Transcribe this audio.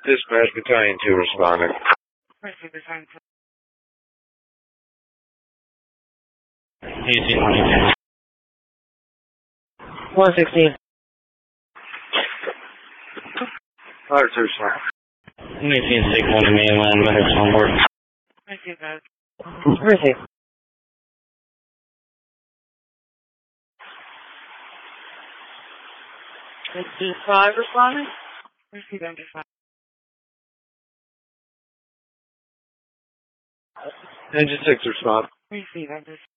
Dispatch Battalion 2 responding. Receive Battalion 2. Easy 116. 116. Fire 2 responding. 1861 to mainland, medics on board. Receive that. Receive. MD5 responding. Receive MD5. Engine 6 respond. Receive MD6.